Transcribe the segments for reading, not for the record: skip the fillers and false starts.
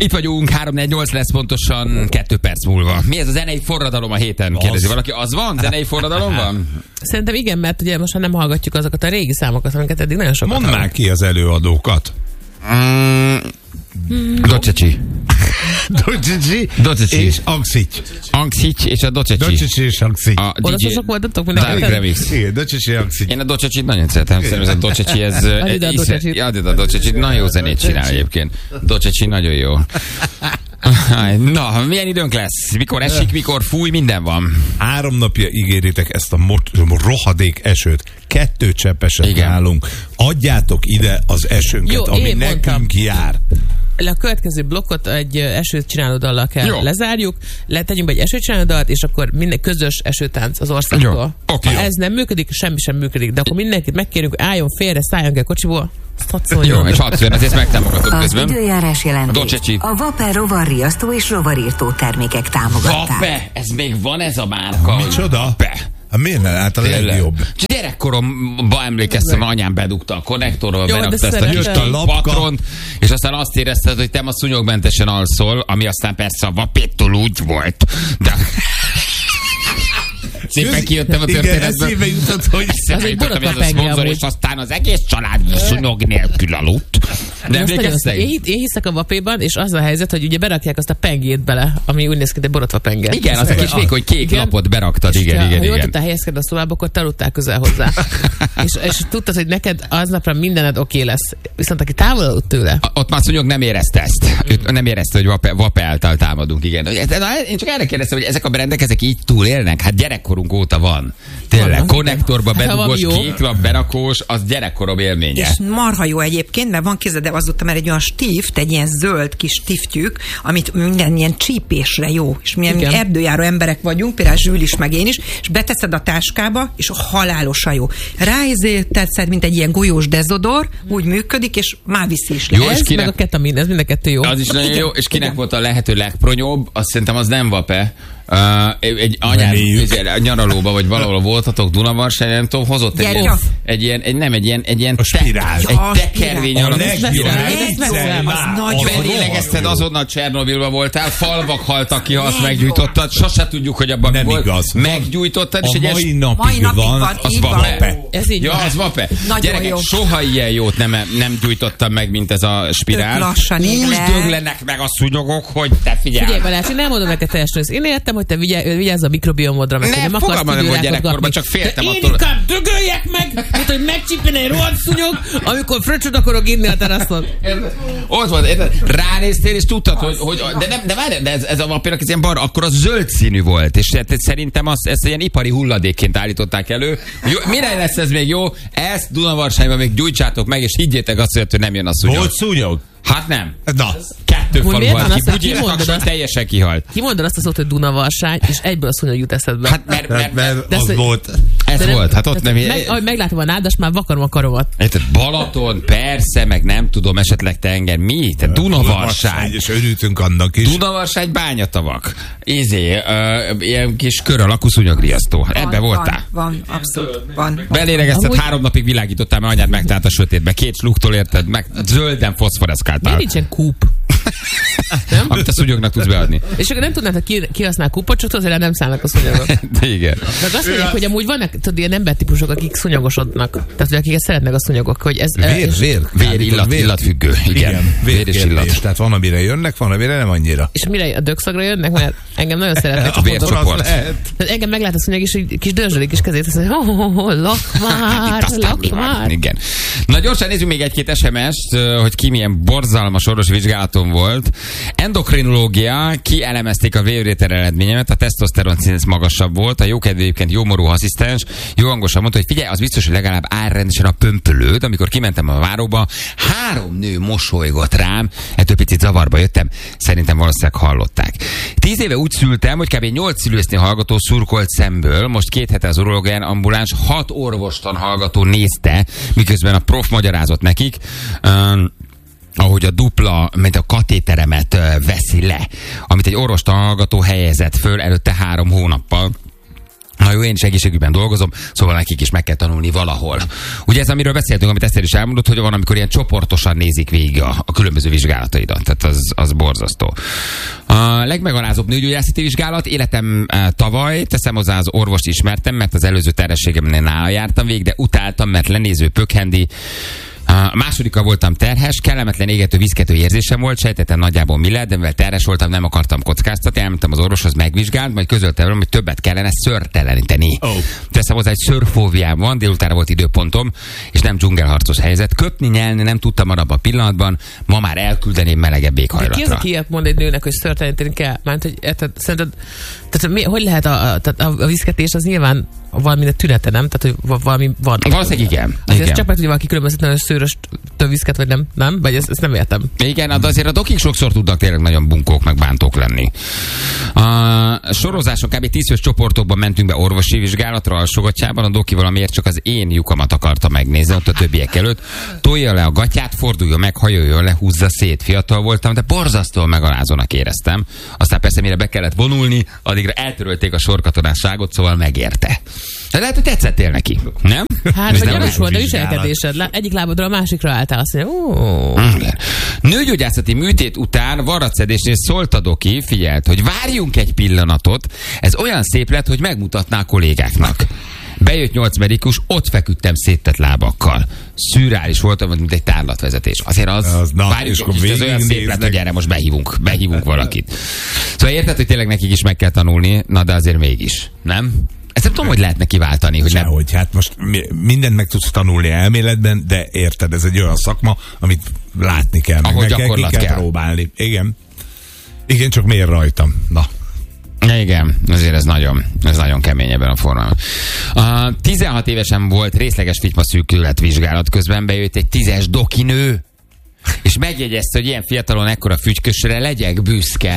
Itt vagyunk, 3-4-8 lesz pontosan 2 perc múlva. Mi ez a zenei forradalom a héten? Kérdezi valaki. Az van? Zenei forradalom van? Szerintem igen, mert ugye most nem hallgatjuk azokat a régi számokat, amiket eddig nagyon sokat Mondd már ki az előadókat. Doceci. Doceci és Angszics. Angszics és a Doceci. Doceci és Angszics. Olaszosok voltatok Dark Remix. Igen, Doceci és Angszics. Én a Docecit nagyon szeretem, szerintem ez a Doceci, ez... Adid a Docecit, nagyon jó zenét csinál egyébként. Doceci nagyon jó. Na, milyen időnk lesz? Mikor esik, mikor fúj, minden van. 3 napja ígéritek ezt a rohadék esőt. 2 cseppeset nálunk. Adjátok ide az esőnket, jó, ami nekünk jár. A következő blokkot egy esőt csináló dallal kell lezárjuk. Tegyünk be egy esőt csináló dalt, és akkor minden közös esőtánc az országból. Ha ez nem működik, semmi sem működik. De akkor mindenkit megkérünk, álljon félre, szálljon ki a kocsiból. Jó, és 6 azért megtámogatom közben. Az időjárás jelentés. A Vape rovarriasztó és rovarírtó termékek támogatták. Vape, ez még van ez a márka. Micsoda? Vape. Miért nem? Hát a legjobb. Gyerekkoromban emlékeztem, anyám bedugta a konnektorba, berakta ezt a patront, és aztán azt érezted, hogy te ma szúnyogmentesen alszol, ami aztán persze a Vapéttól úgy volt. De... Szépen kijöttem a történetben. Igen, eszébe jutott, hogy az egy borotva penge, és aztán az egész család szúnyog nélkül aludt. De emlékeztek? Én hiszek a Vapéban, és az a helyzet, hogy ugye berakják azt a pengét bele, ami úgy néz ki, de borotva penge. Igen, az a kis vékony kék lapot beraktad, igen. Ha jól tudtál helyezkedni a szobába, akkor te aludtál közel hozzá. és tudtad, hogy neked aznapra mindened oké lesz. Viszont aki távol aludt tőle. Ott már szúnyog nem érezte ezt. Nem érezte, hogy Vape által támadunk, igen. Én csak erre kérdeztem, hogy ezek a brendek, ezek így túlélnek? Hát gyerekkorunk óta van. Tényleg, konnektorba bedugós, kéklap, berakós, az gyerekkorom élménye. És marha jó egyébként, mert van kézed, de azóta már egy olyan stift, egy ilyen zöld kis stiftjük, amit minden ilyen csípésre jó. És milyen erdőjáró emberek vagyunk, például Zsül is, meg én is, és beteszed a táskába, és halálosan jó. Ráizélted, mint egy ilyen golyós dezodor, úgy működik, és már viszi is le. Jó, ez meg a ketamin, ez mind a kettő jó. Az is nagyon jó, és kinek volt a lehető legpronyóbb, azt szerintem az nem Vape. Egy anyád nyaralóba, vagy valahol voltatok Dunavarsány, nem tudom, hozott egy ilyen tekervény alapú belélegezted, azonnal Csernobilba voltál, falvak haltak ki, ha azt meggyújtottad, sose tudjuk, hogy abban nem volt. Igaz. Meggyújtottad, és egy mai napig van, az Vape. Ja, az Vape. Gyerekek, soha ilyen jót nem gyújtottam meg, mint ez a spirál. Úgy döglenek meg a szúnyogok, hogy te figyelj. Figyelj, Balázs, én nem mondom neked teljesen, én értem, hogy te vigyázz a mikrobiomodra, meg nem fogalmam nem volt gyerekkorban, csak féltem attól. Én inkább dögöljek meg, mint hogy megcsípjen egy rohadt szúnyog, amikor fröccsöt akarok inni a teraszon. Ott volt, ránéztél, és tudtad, hogy de várj, de ez a Vapénak ez ilyen bar, akkor az zöld színű volt, és szerintem ezt ilyen ipari hulladékként állították elő. Jó, mire lesz ez még jó? Ezt Dunavarsályban még gyújtsátok meg, és higgyétek azt, hogy nem jön a szúnyog. Volt szúnyog? Hát nem. Na. 2 falu halt ki, Bugyér teljesen kihalt. Kimondod azt a szót, hogy Dunavarsány, és egyből a szúnyog jut eszedbe. Hát mert az volt. Ez volt, hát ott nem... Ahogy meglátom a nádas, már vakarom a karomat. Balaton, persze, meg nem tudom, esetleg tenger. Mi? Te Dunavarsány. És örültünk annak is. Dunavarsány bányatavak. Ilyen kis kör alakú szúnyogriasztó. Ebbe voltál? Van, abszolút van. Belélegezted, 3 napig világítottál, mert anyád megtalált a sötétbe. 2 sluktól érted, meg zölden foszforeszkáltál. Miért nincsen kúp? Amit a szúnyognak tudsz beadni. És akkor nem tudnád, hogy kihasznál kúpot, csak azért nem szállnak a szúnyogok. De igen. De azt mondják, hogy amúgy vannak tudod, ilyen embertípusok, akik szúnyogosodnak. Tehát, hogy akiket szeretnek a szúnyogok. Hogy ez, vér illatfüggő. Igen. Vér és illat. Tehát van, amire jönnek, van, amire nem annyira. És mire a dögszagra jönnek, mert engem nagyon szeretnek. A vércsoport. Tehát engem meglát a szúnyog, és egy kis dörzsölik is kezét, azt mondja, lak már. Igen. Na gyorsan nézzük még 1-2 SMS-t, hogy ki milyen borzalmas orvosvizsgálaton volt. Endokrinológia, kielemezték a vérvétel eredményemet, a tesztoszteron szint magasabb volt, a jókedvű egyébként jómorú asszisztens jó hangosan mondta, hogy figyelj, az biztos, hogy legalább áll rendesen a pömpölőd. Amikor kimentem a váróba, 3 nő mosolygott rám, ettől picit zavarba jöttem, szerintem valószínűleg hallották. 10 éve úgy szültem, hogy kb. 8 szülészni hallgató szurkolt szemből, most 2 hete az urológián ambuláns 6 orvostan hallgató nézte, miközben a prof magyarázott nekik, ahogy a dupla, mint a katéteremet veszi le, amit egy orvostan hallgató helyezett föl előtte 3 hónappal. Na jó, én is egészségügyben dolgozom, szóval nekik is meg kell tanulni valahol. Ugye ez, amiről beszéltünk, amit Eszter is elmondott, hogy van, amikor ilyen csoportosan nézik végig a különböző vizsgálataidat. Tehát az borzasztó. A legmegalázóbb nőgyógyászati vizsgálat életem tavaly, teszem hozzá, az orvost ismertem, mert az előző terhességemnél nála jártam végig, de utáltam, mert lenéző, pökhendi. A másodika voltam terhes, kellemetlen égető, viszkető érzésem volt, sejtettem nagyjából mi lehet, de mivel terhes voltam, nem akartam kockáztatni, elmentem az orvoshoz, megvizsgált, majd közöltem velem, hogy többet kellene szőrteleníteni. Teszem hozzá, egy szőrfóbiám van, délutára volt időpontom, és nem dzsungelharcos helyzet. Köpni, nyelni nem tudtam abban a pillanatban, ma már elküldeném melegebb éghajlatra. Ki az, aki ilyet mond egy nőnek, hogy szőrteleníteni kell? Mert hogy szerinted, hogy lehet a viszketés, az nyilván valami tünete, nem? Tehát, hogy valami van. Valószínűleg igen. Azért csak mert, hogy valaki különböztetlen, hogy szőrös viszket, vagy nem? Vagy ezt nem értem. Igen, de azért a dokik sokszor tudnak tényleg nagyon bunkók, meg bántók lenni. A sorozáson kb. 10 fős csoportokban mentünk be orvosi vizsgálatra Alsógattyában, a doki valamiért csak az én lyukamat akarta megnézni, ott a többiek előtt. Tolja le a gatyát, fordulja meg, hajoljon le, húzza szét. Fiatal voltam, de borzasztóan megalázónak éreztem. Aztán persze, mire be kellett vonulni, addigra eltörölték a sorkatonásságot, szóval megérte. De lehet, hogy tetszettél neki, nem? Hát, vagy gyanús volt a viselkedésed. Egyik lábadra a másikra álltál, azt mondja, Nőgyógyászati műtét után varratszedésnél szólt a doki, figyelt, hogy várjunk egy pillanatot, ez olyan szép lett, hogy megmutatná a kollégáknak. Bejött 8 medikus, ott feküdtem széttett lábakkal. Szürreális voltam, mint egy tárlatvezetés. Azért várjuk, ez olyan szép lett, hogy erre most behívunk valakit. Szóval érted, hogy tényleg nekik is meg kell tanulni, na de azért mégis, nem? Ezt nem tudom, hogy lehetne kiváltani, hogy nem. Hogy hát most mindent meg tudsz tanulni elméletben, de érted, ez egy olyan szakma, amit látni kell, meg kell próbálni. Igen, csak miért rajtam? Na. Igen, azért ez nagyon kemény ebben a formában. 16 évesen volt részleges fitymaszűkület vizsgálat, közben bejött egy 10-es dokinő, és megjegyezte, hogy ilyen fiatalon ekkora fügykösre legyek büszke.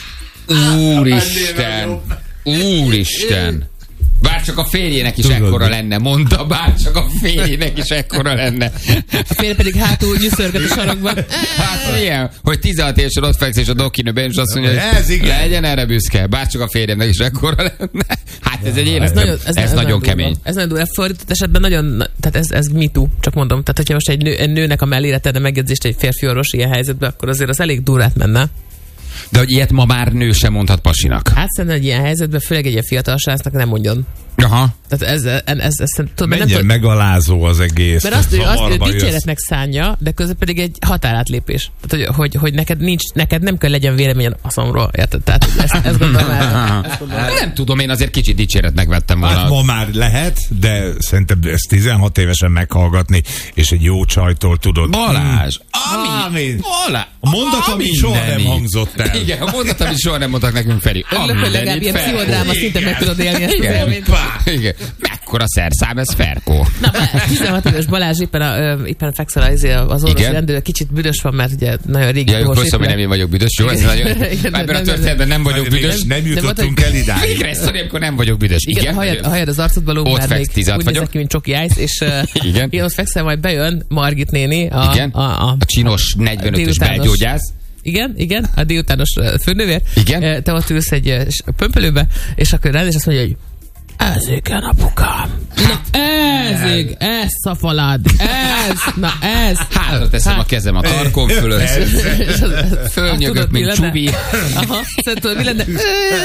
Úristen! Bárcsak a férjének is ekkora lenne, mondta, bárcsak a férjének is ekkora lenne. A férje pedig hátul nyűszörgött a sarokban. Hát ilyen, hogy 16 évesen ott feksz és a dokinőben, és azt mondja, hogy legyen erre büszke, bárcsak a férjének is ekkora lenne. Hát ez egy élet. Ez nagyon kemény. Ez nagyon durva. Fordított esetben nagyon, tehát ez MeToo, csak mondom. Tehát, hogyha most egy nőnek a mellére tenne megjegyzést egy férfi orvos ilyen helyzetben, akkor azért az elég durrát menne. De hogy ilyet ma már nő sem mondhat pasinak. Hát szerintem egy ilyen helyzetben, főleg egy ilyen fiatal srácnak nem mondjon. Aha. Tehát ez tudom, mennyire megalázó az egész. Mert azt ő dicséretnek szánja, de közben pedig egy határátlépés. Tehát, hogy neked nem kell legyen véleményen a szomról. Érted? Tehát ezt gondolom el. Nem tudom, én azért kicsit dicséretnek vettem volna. Hát ma már lehet, de szerintem ezt 16 évesen meghallgatni, és egy jó csajtól tudod. Balázs! A mondat, ami soha nem hangzott el. Igen, a mondat, ami soha nem mondtak nekünk, Feri. Örülök, hogy legalább ilyen pszichodráma szinten meg tudod élni ezt az élményt. Igen. Mekkora szerszám, ez Ferkó. Na, 16 éves Balázs éppen fekszel az orvosi rendőr, kicsit büdös van, mert ugye nagyon régi. Ja, akkor hogy nem én vagyok büdös, jó? Ez nagyon... Ebben a történetben nem vagyok büdös. Nem jutottunk el idáig. Végre egy sztori, amikor nem vagyok büdös. Igen, a hajad az arcodba lóg, ott feksz, 16 vagyok. Úgy mint Csoki Ice, és én ott fekszel, majd bejön Margit néni. A csinos 45-ös belgyógyász. Igen, a délutános főnővér. Igen. Te ott ülsz egy pömpölőbe, és akkor rád, és azt mondja, hogy ez igen, apukám. Na, ez szafalád. Ez. Hátra teszem a kezem a tarkom fölött. Fölnyögök, mint Csubi. Aha, tudod, mi lenne?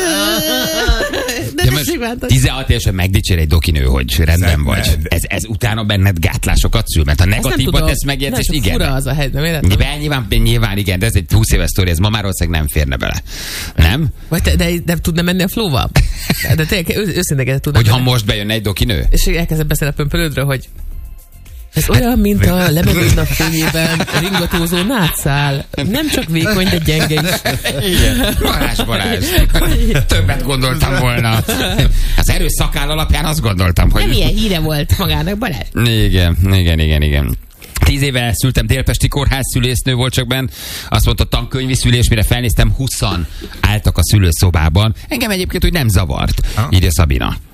De 16 évesen megdicsér egy dokinő, hogy rendben vagy. Ez utána benned gátlásokat szül, mert a negatívba tesz megjegyzést, igen. Fura az a hely, nem értem? Nyilván, igen, de ez egy 20 éves sztori, ez ma már valószínűleg nem férne bele. Nem? De tudna menni a flóval? De tényleg őszintén tudna. Hogy ha most bejönne egy dokinő? És elkezdett beszélni a pömpölődről, hogy ez olyan, mint a lebegő napfényében ringatózó nátszál. Nem csak vékony, de gyenge is. Igen. Balázs. Többet gondoltam volna. Az erős szakáll alapján azt gondoltam, hogy... Nem ilyen híre volt magának, Balázs. Igen. 10 éve szültem, délpesti kórház szülésznő volt csak benn. Azt mondta, tankönyvi szülés, mire felnéztem, 20-an álltak a szülőszobában. Engem egyébként úgy nem zavart, írja Szabina.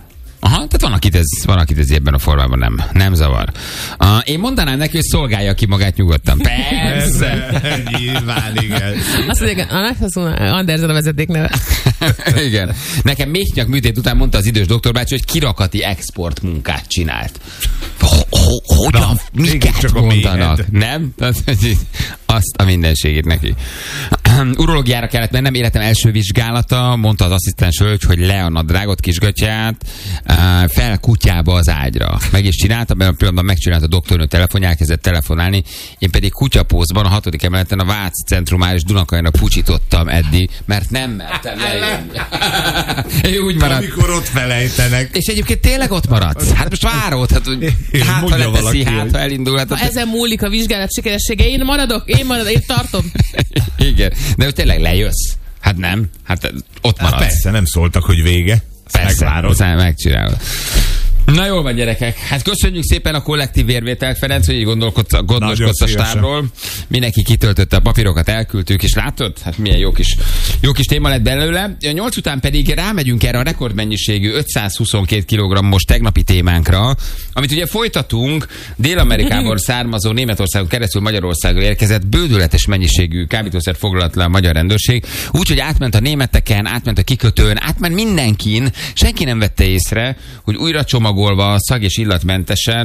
Aha, tehát van, akit ez ebben a formában nem zavar. Én mondanám neki, hogy szolgálja ki magát nyugodtan. Persze. Nyilván, igen. Azt mondják, Andersen a vezeték neve. Igen. Nekem méhnyak műtét után mondta az idős doktorbácsi, hogy kirakati export munkát csinált. Hogyan? Miket mondanak? Nem? Azt a mindenségét neki. Urológiára kellett mennem, életem első vizsgálata, mondta az asszisztens hogy le a nadrágot, kisgatyát, fel kutyába az ágyra. Meg is csinálta, mert a pillanatban megcsinálta a doktornő telefonját, elkezdett telefonálni, én pedig kutyapózban a 6. emeleten a Vác Centrumál és Dunakajra pucsítottam eddig, mert nem mertem lejönni. Úgy maradt. Amikor ott felejtenek. És egyébként tényleg ott maradsz. Hát most várod, ha leteszi, ha elindul. Ha ezen múlik a vizsgálat sikeressége, én maradok, én tartom. Igen, de hogy tényleg lejössz. Hát nem, hát ott maradsz. Persze, nem szóltak, hogy vége. Persze, megcsinálod. Na jól van, gyerekek. Hát köszönjük szépen a kollektív vérvételt, Ferenc, hogy így gondoskodsz a stábról. Mindenki kitöltötte a papírokat, elküldtük, és látod? Hát milyen jó kis téma lett belőle. 8 után pedig rámegyünk erre a rekordmennyiségű 522 kg-os tegnapi témánkra, amit ugye folytatunk. Dél-Amerikából származó, Németországon keresztül Magyarországra érkezett bődületes mennyiségű kábítószer foglalt le a magyar rendőrség. Úgyhogy átment a németeken, átment a kikötőn, átment mindenkin. Senki nem vette észre, hogy újra csomagolva, szag- és illatmentesen